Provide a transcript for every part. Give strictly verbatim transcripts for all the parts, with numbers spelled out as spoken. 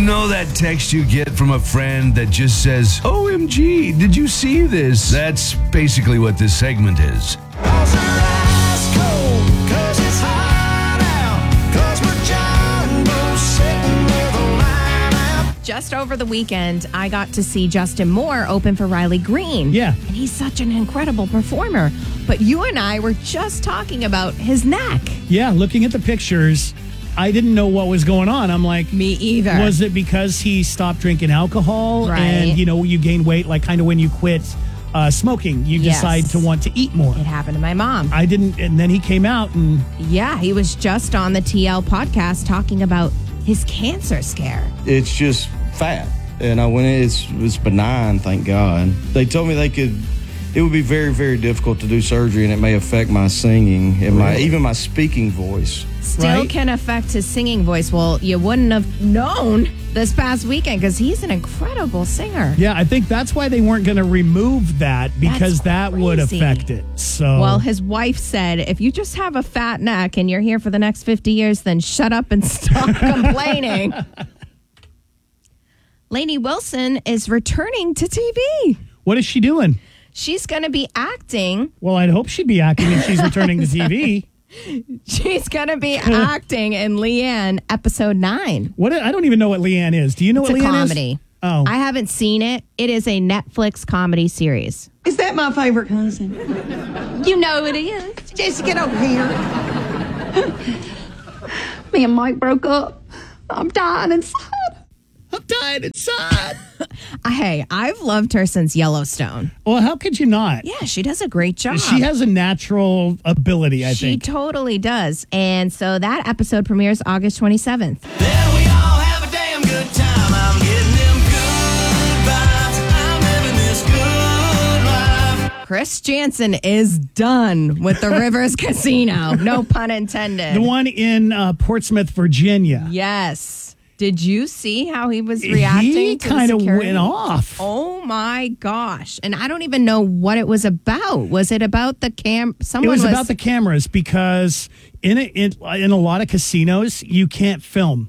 know that text you get from a friend that just says, O M G, did you see this? That's basically what this segment is. Just over the weekend, I got to see Justin Moore open for Riley Green. Yeah. And he's such an incredible performer. But you and I were just talking about his neck. Yeah, looking at the pictures, I didn't know what was going on. I'm like, me either. Was it because he stopped drinking alcohol? Right. And, you know, you gain weight, like kind of when you quit uh, smoking, you Yes. decide to want to eat more. It happened to my mom. I didn't, and then he came out and... Yeah, he was just on the T L podcast talking about his cancer scare. It's just fat. And I went in, it's, it's benign, thank God. They told me they could, it would be very, very difficult to do surgery and it may affect my singing and my even my speaking voice. Still Right? can affect his singing voice. Well, you wouldn't have known this past weekend because he's an incredible singer. Yeah, I think that's why they weren't going to remove that, because That's that would crazy. affect it. So, Well, his wife said, if you just have a fat neck and you're here for the next fifty years, then shut up and stop complaining. Lainey Wilson is returning to T V. what is she doing? She's going to be acting. Well, I'd hope she'd be acting if she's returning to T V. She's going to be acting in Leanne episode nine. What? I don't even know what Leanne is. Do you know It's what a Leanne comedy. is? Oh, I haven't seen it. It is a Netflix comedy series. Is that my favorite cousin? You know it is. Jesse, get over here. Me and Mike broke up. I'm dying inside. I'm dying inside. Hey, I've loved her since Yellowstone. Well, how could you not? Yeah, she does a great job. She has a natural ability, I She think. totally does. And so that episode premieres August twenty-seventh. Then we all have a damn good time. I'm getting them good vibes. I'm living this good life. Chris Jansen is done with the Rivers Casino. No pun intended. The one in uh, Portsmouth, Virginia. Yes. Did you see how he was reacting He to kind of security? went off. Oh my gosh. And I don't even know what it was about. Was it about the cam? It Someone was was, about the cameras, because in a, in, in a lot of casinos, you can't film.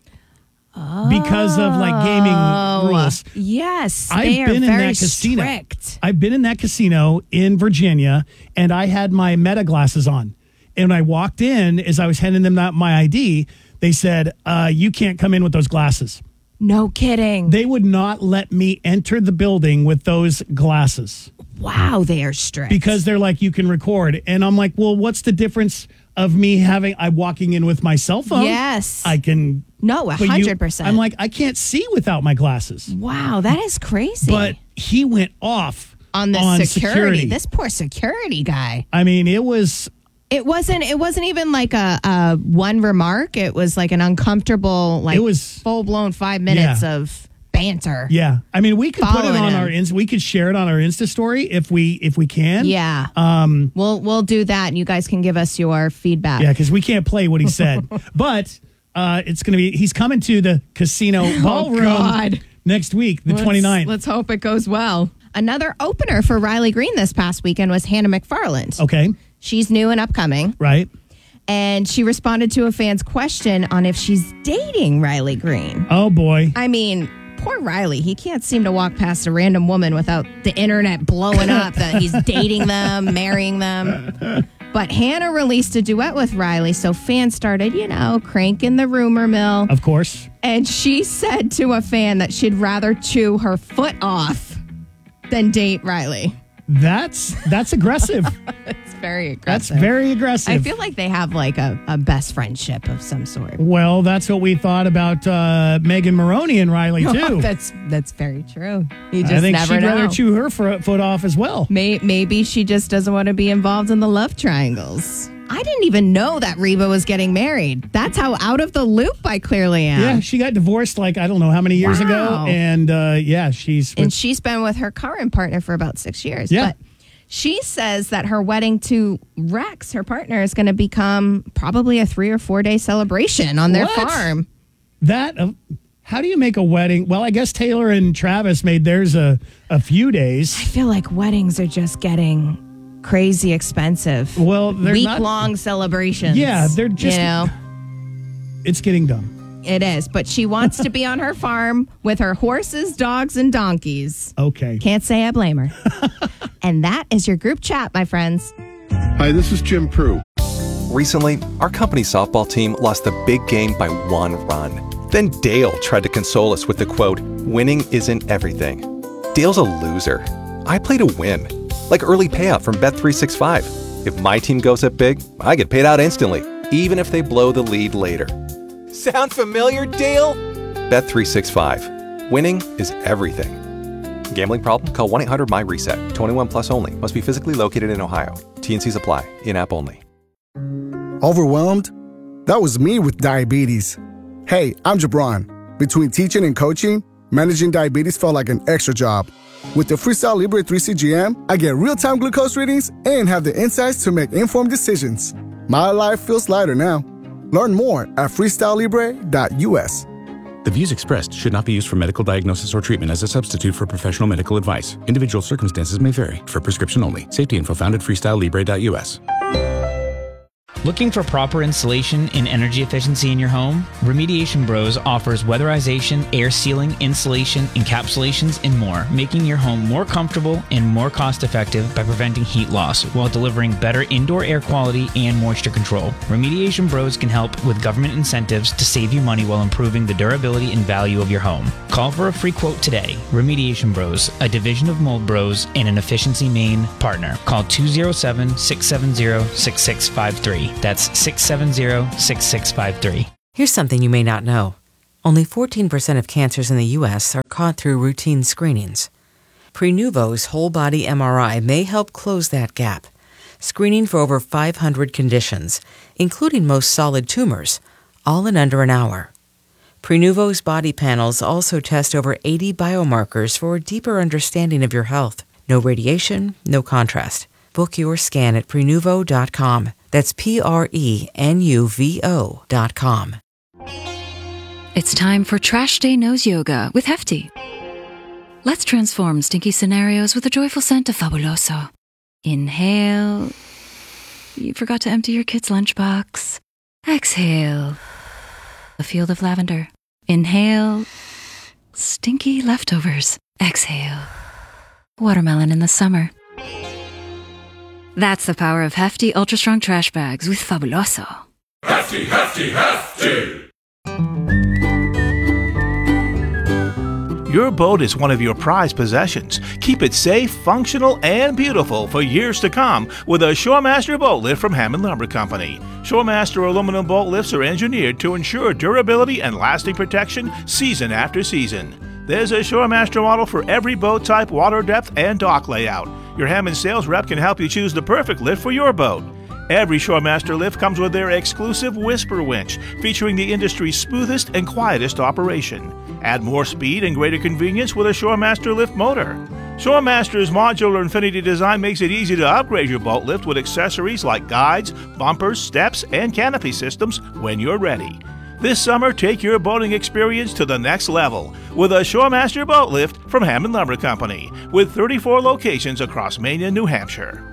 Because of like gaming rules. Yes. I've they are been in very that casino. strict. I've been in that casino in Virginia, and I had my Meta glasses on. And when I walked in, as I was handing them out my I D, they said, uh, you can't come in with those glasses. No kidding. They would not let me enter the building with those glasses Wow, they are strict. because they're like, you can record. And I'm like, well, what's the difference of me having, I'm walking in with my cell phone? Yes. I can. No, but you- one hundred percent. I'm like, I can't see without my glasses. wow, that is crazy. But he went off on the on security, security. this poor security guy. I mean, it was. It wasn't. It wasn't even like a, a one remark. It was like an uncomfortable, like It was- full blown five minutes Yeah. of banter. Yeah, I mean, we could put it Following on him. our Insta. We could share it on our Insta story if we if we can. Yeah. Um. We'll we'll do that, and you guys can give us your feedback. Yeah, because we can't play what he said, but uh, it's going to be. He's coming to the casino ballroom Oh, God. next week, the Let's- 29th. Let's hope it goes well. Another opener for Riley Green this past weekend was Hannah McFarland. Okay, She's new and upcoming, right. and she responded to a fan's question on if she's dating Riley Green. Oh boy. I mean, poor Riley. He can't seem to walk past a random woman without the internet blowing up that he's dating them, marrying them. But Hannah released a duet with Riley, so fans started, you know, cranking the rumor mill. Of course. And she said to a fan that she'd rather chew her foot off than date Riley. That's that's aggressive. It's very That's aggressive. very aggressive. I feel like they have like a, a best friendship of some sort. Well, that's what we thought about uh, Megan Maroney and Riley too. that's that's very true. You just I think never she'd know. rather chew her fo- foot off as well. May, maybe she just doesn't want to be involved in the love triangles. I didn't even know that Reba was getting married. That's how out of the loop I clearly am. Yeah, she got divorced like I don't know how many years Wow. ago, and uh, yeah, she's with, And she's been with her current partner for about six years. Yeah. But she says that her wedding to Rex, her partner, is going to become probably a three or four day celebration on their What? farm. that. Uh, how do you make a wedding? Well, I guess Taylor and Travis made theirs a, a few days. I feel like weddings are just getting crazy expensive. Well, they're week not- long celebrations. Yeah, they're just- you know. It's getting dumb. It is, but she wants to be on her farm with her horses, dogs, and donkeys. Okay. Can't say I blame her. And that is your group chat, my friends. Hi, this is Jim Prue. Recently, our company softball team lost the big game by one run. Then Dale tried to console us with the quote, "Winning isn't everything." Dale's a loser. I play to win. Like early payout from Bet three sixty-five. If my team goes up big, I get paid out instantly, even if they blow the lead later. Sound familiar, Dale? Bet three sixty-five. Winning is everything. Gambling problem? Call one eight hundred M Y reset. twenty-one plus only. Must be physically located in Ohio. T and Cs apply. In-app only. Overwhelmed? That was me with diabetes. Hey, I'm Jabron. Between teaching and coaching, managing diabetes felt like an extra job. With the Freestyle Libre three C G M, I get real-time glucose readings and have the insights to make informed decisions. My life feels lighter now. Learn more at freestyle libre dot U S. The views expressed should not be used for medical diagnosis or treatment as a substitute for professional medical advice. Individual circumstances may vary. For prescription only. Safety info found at freestyle libre dot U S. Looking for proper installation and energy efficiency in your home? Remediation Bros offers weatherization, air sealing, insulation, encapsulations, and more, making your home more comfortable and more cost-effective by preventing heat loss while delivering better indoor air quality and moisture control. Remediation Bros can help with government incentives to save you money while improving the durability and value of your home. Call for a free quote today. Remediation Bros, a division of Mold Bros and an Efficiency Maine partner. Call two oh seven, six seven zero, six six five three. That's six seven zero, six six five three. Here's something you may not know. Only fourteen percent of cancers in the U S are caught through routine screenings. Prenuvo's whole-body M R I may help close that gap, screening for over five hundred conditions, including most solid tumors, all in under an hour. Prenuvo's body panels also test over eighty biomarkers for a deeper understanding of your health. No radiation, no contrast. Book your scan at prenuvo dot com. That's P R E N U V O dot com. It's time for Trash Day Nose Yoga with Hefty. Let's transform stinky scenarios with a joyful scent of Fabuloso. Inhale. You forgot to empty your kid's lunchbox. Exhale. A field of lavender. Inhale. Stinky leftovers. Exhale. Watermelon in the summer. That's the power of Hefty Ultra Strong Trash Bags with Fabuloso. Hefty, hefty, hefty! Your boat is one of your prized possessions. Keep it safe, functional, and beautiful for years to come with a Shoremaster boat lift from Hammond Lumber Company. Shoremaster aluminum boat lifts are engineered to ensure durability and lasting protection season after season. There's a Shoremaster model for every boat type, water depth, and dock layout. Your Hammond sales rep can help you choose the perfect lift for your boat. Every Shoremaster lift comes with their exclusive Whisper winch, featuring the industry's smoothest and quietest operation. Add more speed and greater convenience with a Shoremaster lift motor. Shoremaster's modular Infinity design makes it easy to upgrade your boat lift with accessories like guides, bumpers, steps, and canopy systems when you're ready. This summer, take your boating experience to the next level with a Shoremaster boat lift from Hammond Lumber Company, with thirty-four locations across Maine and New Hampshire.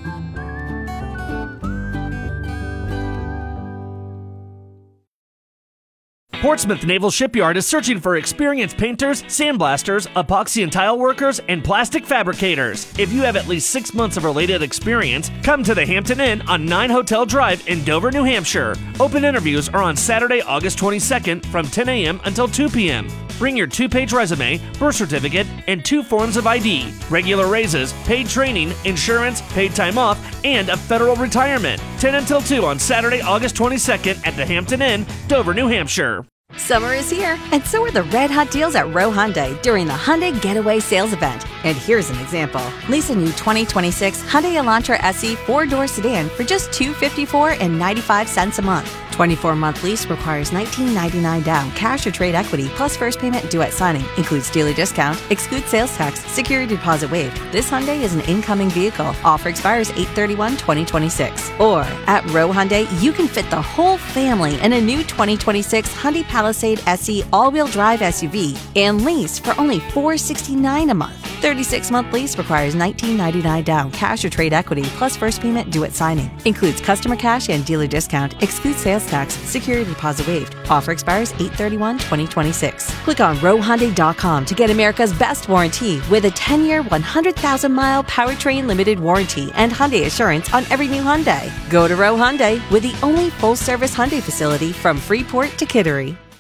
Portsmouth Naval Shipyard is searching for experienced painters, sandblasters, epoxy and tile workers, and plastic fabricators. If you have at least six months of related experience, come to the Hampton Inn on nine Hotel Drive in Dover, New Hampshire. Open interviews are on Saturday, August twenty-second from ten a.m. until two p.m. Bring your two-page resume, birth certificate, and two forms of I D, regular raises, paid training, insurance, paid time off, and a federal retirement. ten until two on Saturday, August twenty-second at the Hampton Inn, Dover, New Hampshire. Summer is here, and so are the red hot deals at Row Hyundai during the Hyundai Getaway Sales Event. And here's an example. Lease a new twenty twenty-six Hyundai Elantra S E four-door sedan for just two hundred fifty-four dollars and ninety-five cents a month. twenty-four month lease requires nineteen ninety-nine down, cash or trade equity, plus first payment due at signing. Includes dealer discount, excludes sales tax, security deposit waived. This Hyundai is an incoming vehicle. Offer expires eight thirty-one twenty twenty-six. Or, at Row Hyundai, you can fit the whole family in a new twenty twenty-six Hyundai Palisade S E all-wheel drive S U V and lease for only four hundred sixty-nine dollars a month. thirty-six month lease requires nineteen ninety-nine down, cash or trade equity, plus first payment due at signing. Includes customer cash and dealer discount. Excludes sales tax. Security deposit waived. Offer expires eight thirty-one twenty twenty-six. Click on row hyundai dot com to get America's best warranty with a ten year, one hundred thousand mile powertrain limited warranty and Hyundai Assurance on every new Hyundai. Go to Row Hyundai with the only full-service Hyundai facility from Freeport to Kittery.